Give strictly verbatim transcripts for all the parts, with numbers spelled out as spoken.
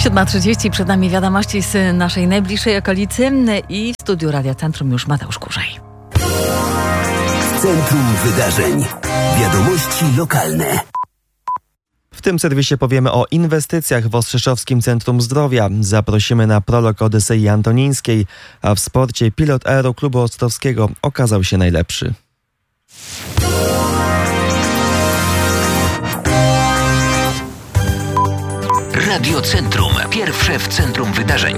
siódma trzydzieści, przed nami wiadomości z naszej najbliższej okolicy i w studiu Radia Centrum już Mateusz Kurzaj. Centrum Wydarzeń. Wiadomości lokalne. W tym serwisie powiemy o inwestycjach w Ostrzeszowskim Centrum Zdrowia. Zaprosimy na prolog Odysei Antonińskiej, a w sporcie pilot Aeroklubu Ostrowskiego okazał się najlepszy. Radio Centrum. Pierwsze w centrum wydarzeń.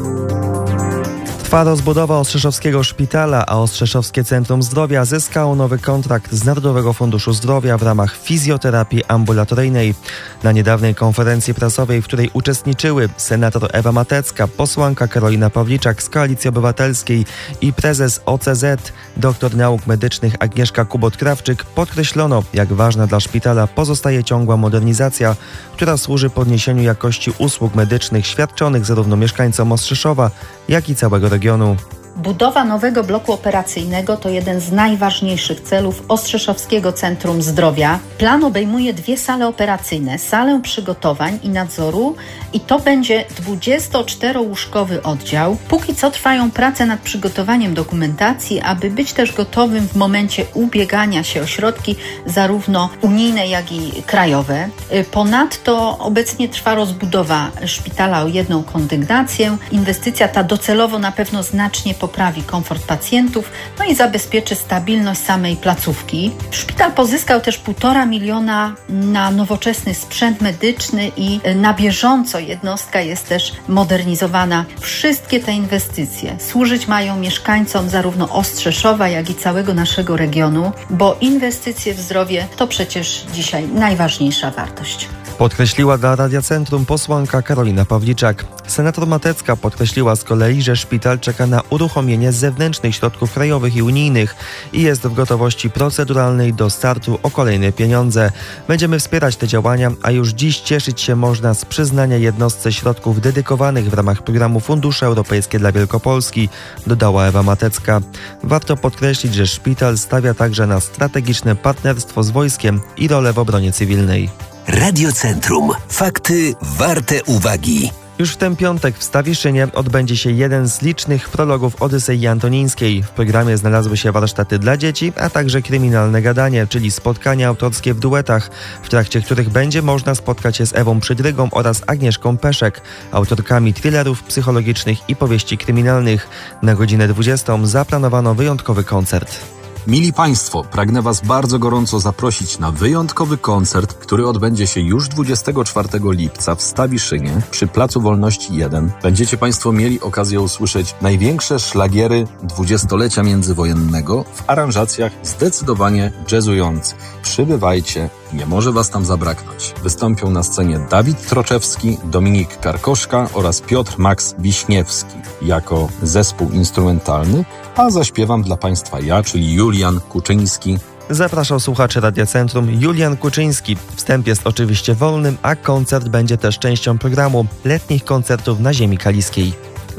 Trwa rozbudowa Ostrzeszowskiego Szpitala, a Ostrzeszowskie Centrum Zdrowia zyskało nowy kontrakt z Narodowego Funduszu Zdrowia w ramach fizjoterapii ambulatoryjnej. Na niedawnej konferencji prasowej, w której uczestniczyły senator Ewa Matecka, posłanka Karolina Pawliczak z Koalicji Obywatelskiej i prezes O C Z, doktor nauk medycznych Agnieszka Kubot-Krawczyk, podkreślono, jak ważna dla szpitala pozostaje ciągła modernizacja, która służy podniesieniu jakości usług medycznych świadczonych zarówno mieszkańcom Ostrzeszowa, jak i całego regionu. Budowa nowego bloku operacyjnego to jeden z najważniejszych celów Ostrzeszowskiego Centrum Zdrowia. Plan obejmuje dwie sale operacyjne, salę przygotowań i nadzoru i to będzie dwudziestoczterołóżkowy oddział. Póki co trwają prace nad przygotowaniem dokumentacji, aby być też gotowym w momencie ubiegania się o środki zarówno unijne, jak i krajowe. Ponadto obecnie trwa rozbudowa szpitala o jedną kondygnację. Inwestycja ta docelowo na pewno znacznie poprawi komfort pacjentów, no i zabezpieczy stabilność samej placówki. Szpital pozyskał też półtora miliona na nowoczesny sprzęt medyczny i na bieżąco jednostka jest też modernizowana. Wszystkie te inwestycje służyć mają mieszkańcom zarówno Ostrzeszowa, jak i całego naszego regionu, bo inwestycje w zdrowie to przecież dzisiaj najważniejsza wartość. Podkreśliła dla Radia Centrum posłanka Karolina Pawliczak. Senator Matecka podkreśliła z kolei, że szpital czeka na uruchomienie zewnętrznych środków krajowych i unijnych i jest w gotowości proceduralnej do startu o kolejne pieniądze. Będziemy wspierać te działania, a już dziś cieszyć się można z przyznania jednostce środków dedykowanych w ramach programu Fundusze Europejskie dla Wielkopolski, dodała Ewa Matecka. Warto podkreślić, że szpital stawia także na strategiczne partnerstwo z wojskiem i rolę w obronie cywilnej. Radio Centrum. Fakty warte uwagi. Już w ten piątek w Stawiszynie odbędzie się jeden z licznych prologów Odysei Antonińskiej. W programie znalazły się warsztaty dla dzieci, a także kryminalne gadanie, czyli spotkania autorskie w duetach, w trakcie których będzie można spotkać się z Ewą Przydrygą oraz Agnieszką Peszek, autorkami thrillerów psychologicznych i powieści kryminalnych. Na godzinę dwudziestą zaplanowano wyjątkowy koncert. Mili Państwo, pragnę Was bardzo gorąco zaprosić na wyjątkowy koncert, który odbędzie się już dwudziestego czwartego lipca w Stawiszynie przy Placu Wolności jeden. Będziecie Państwo mieli okazję usłyszeć największe szlagiery dwudziestolecia międzywojennego w aranżacjach zdecydowanie jazzujących. Przybywajcie, nie może Was tam zabraknąć. Wystąpią na scenie Dawid Troczewski, Dominik Karkoszka oraz Piotr Max Wiśniewski jako zespół instrumentalny, a zaśpiewam dla Państwa ja, czyli Julian Kuczyński. Zapraszał słuchaczy Radia Centrum Julian Kuczyński. Wstęp jest oczywiście wolnym, a koncert będzie też częścią programu letnich koncertów na ziemi kaliskiej.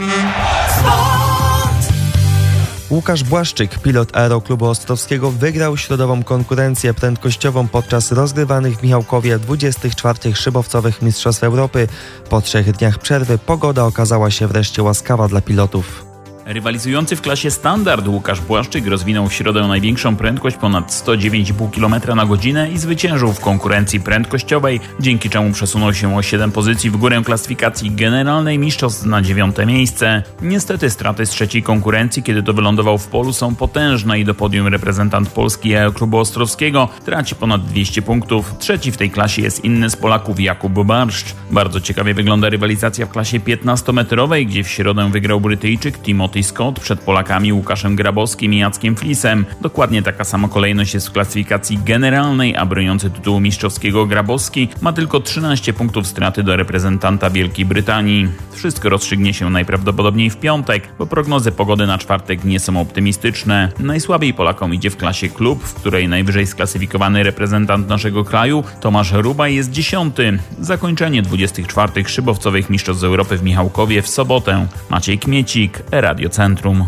Łukasz Błaszczyk, pilot Aeroklubu Ostrowskiego, wygrał środową konkurencję prędkościową podczas rozgrywanych w Michałkowie dwudziestych czwartych szybowcowych Mistrzostw Europy. Po trzech dniach przerwy pogoda okazała się wreszcie łaskawa dla pilotów. Rywalizujący w klasie standard Łukasz Błaszczyk rozwinął w środę największą prędkość ponad sto dziewięć i pół kilometra na godzinę i zwyciężył w konkurencji prędkościowej, dzięki czemu przesunął się o siedem pozycji w górę klasyfikacji generalnej mistrzostw na dziewiąte miejsce. Niestety straty z trzeciej konkurencji, kiedy to wylądował w polu, są potężne i do podium reprezentant Polski Aeroklubu Ostrowskiego traci ponad dwieście punktów. Trzeci w tej klasie jest inny z Polaków Jakub Barszcz. Bardzo ciekawie wygląda rywalizacja w klasie piętnastometrowej, gdzie w środę wygrał Brytyjczyk Timothy Scott przed Polakami Łukaszem Grabowskim i Jackiem Flisem. Dokładnie taka sama kolejność jest w klasyfikacji generalnej, a broniący tytułu mistrzowskiego Grabowski ma tylko trzynaście punktów straty do reprezentanta Wielkiej Brytanii. Wszystko rozstrzygnie się najprawdopodobniej w piątek, bo prognozy pogody na czwartek nie są optymistyczne. Najsłabiej Polakom idzie w klasie klub, w której najwyżej sklasyfikowany reprezentant naszego kraju Tomasz Rubaj jest dziesiąty. Zakończenie dwudziestych czwartych szybowcowych mistrzostw Europy w Michałkowie w sobotę. Maciej Kmiecik, Radio Centrum.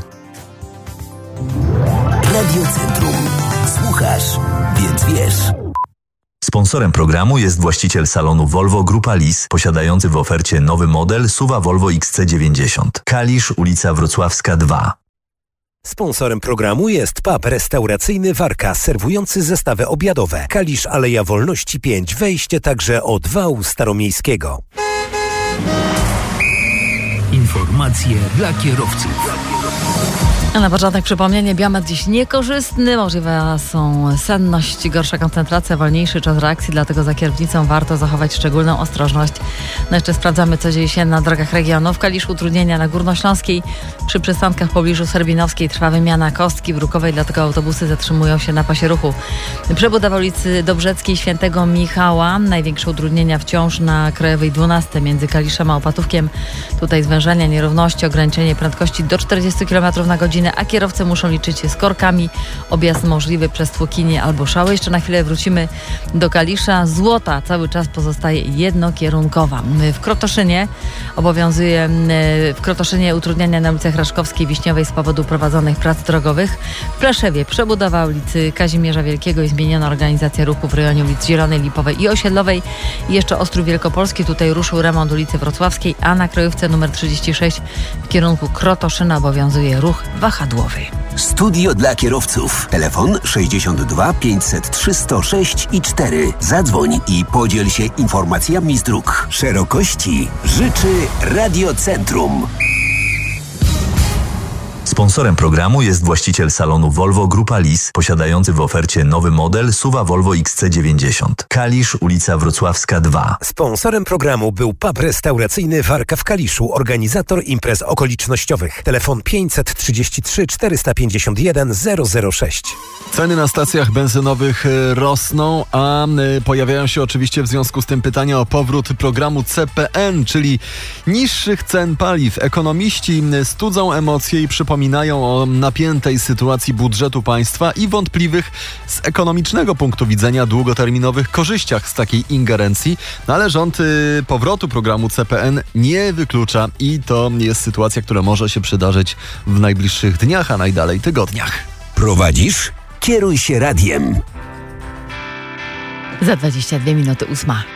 Radio Centrum. Słuchasz, więc wiesz. Sponsorem programu jest właściciel salonu Volvo Grupa Lis, posiadający w ofercie nowy model S U V-a Volvo X C dziewięćdziesiąt. Kalisz, ulica Wrocławska dwa. Sponsorem programu jest pub restauracyjny Warka, serwujący zestawy obiadowe. Kalisz, Aleja Wolności pięć, wejście także od wału staromiejskiego. Informacje dla kierowców. Na początek przypomnienie, biometr dziś niekorzystny, możliwe są senność, gorsza koncentracja, wolniejszy czas reakcji, dlatego za kierownicą warto zachować szczególną ostrożność. No jeszcze sprawdzamy, co dzieje się na drogach regionu. W Kaliszu utrudnienia na Górnośląskiej, przy przystankach w pobliżu Serbinowskiej trwa wymiana kostki brukowej, dlatego autobusy zatrzymują się na pasie ruchu. Przebudowa ulicy Dobrzeckiej Świętego Michała, największe utrudnienia wciąż na Krajowej dwunastej między Kaliszem a Opatówkiem. Tutaj zwężenia, nierówności, ograniczenie prędkości do czterdziestu kilometrów na godzinę, a kierowcy muszą liczyć się z korkami. Objazd możliwy przez Tłokinie albo Szały. Jeszcze na chwilę wrócimy do Kalisza. Złota cały czas pozostaje jednokierunkowa. W Krotoszynie obowiązuje w Krotoszynie utrudniania na ulicach Raszkowskiej, Wiśniowej z powodu prowadzonych prac drogowych. W Pleszewie przebudowa ulicy Kazimierza Wielkiego i zmieniona organizacja ruchu w rejonie ulic Zielonej, Lipowej i Osiedlowej. I jeszcze Ostrów Wielkopolski. Tutaj ruszył remont ulicy Wrocławskiej, a na Krajówce numer trzydzieści sześć w kierunku Krotoszyna obowiązuje ruch wahadłowy. Studio dla kierowców. Telefon sześćdziesiąt dwa pięćset trzy sto sześć i cztery. Zadzwoń i podziel się informacjami z dróg. Szerokości życzy Radiocentrum. Sponsorem programu jest właściciel salonu Volvo Grupa Lis, posiadający w ofercie nowy model S U V-a Volvo X C dziewięćdziesiąt. Kalisz, ulica Wrocławska dwa. Sponsorem programu był pub restauracyjny Warka w Kaliszu, organizator imprez okolicznościowych. Telefon pięćset trzydzieści trzy czterysta pięćdziesiąt jeden zero zero sześć. Ceny na stacjach benzynowych rosną, a pojawiają się oczywiście w związku z tym pytania o powrót programu C P N, czyli niższych cen paliw. Ekonomiści studzą emocje i przypominają o napiętej sytuacji budżetu państwa i wątpliwych z ekonomicznego punktu widzenia długoterminowych korzyściach z takiej ingerencji, no ale rząd powrotu programu C P N nie wyklucza i to jest sytuacja, która może się przydarzyć w najbliższych dniach, a najdalej tygodniach. Prowadzisz? Kieruj się radiem. Za dwadzieścia dwie minuty ósma.